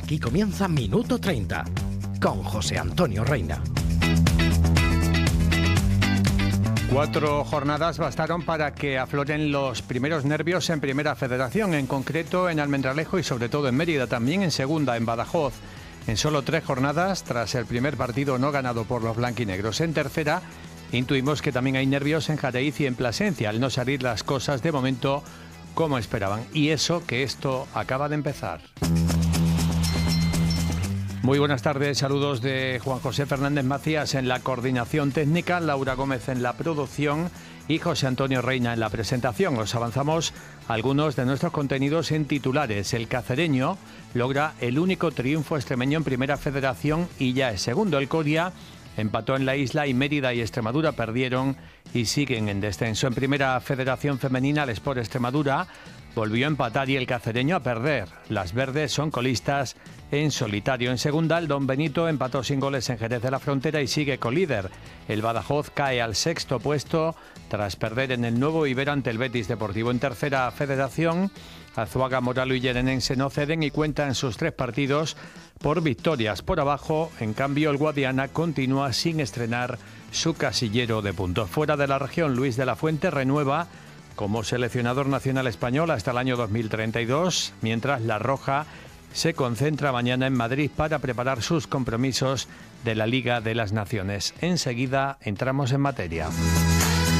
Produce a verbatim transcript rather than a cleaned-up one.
Aquí comienza Minuto treinta con José Antonio Reina. Cuatro jornadas bastaron para que afloren los primeros nervios en Primera Federación, en concreto en Almendralejo y sobre todo en Mérida, también en Segunda, en Badajoz. En solo tres jornadas, tras el primer partido no ganado por los blanquinegros. En Tercera, intuimos que también hay nervios en Jaraiz y en Plasencia, al no salir las cosas de momento como esperaban. Y eso que esto acaba de empezar. Muy buenas tardes, saludos de Juan José Fernández Macías en la coordinación técnica, Laura Gómez en la producción y José Antonio Reina en la presentación. Os avanzamos algunos de nuestros contenidos en titulares. El cacereño logra el único triunfo extremeño en Primera Federación y ya es segundo. El Coria empató en la isla y Mérida y Extremadura perdieron y siguen en descenso. En Primera Federación Femenina, el Sport Extremadura volvió a empatar y el cacereño a perder. Las verdes son colistas en solitario. En Segunda, el Don Benito empató sin goles en Jerez de la Frontera y sigue colíder. El Badajoz cae al sexto puesto tras perder en el Nuevo Ibero ante el Betis Deportivo. En Tercera Federación, Azuaga, Moralo y Llenenense no ceden y cuentan sus tres partidos por victorias. Por abajo, en cambio, el Guadiana continúa sin estrenar su casillero de puntos. Fuera de la región, Luis de la Fuente renueva como seleccionador nacional español hasta el año dos mil treinta y dos, mientras La Roja se concentra mañana en Madrid para preparar sus compromisos de la Liga de las Naciones. Enseguida entramos en materia.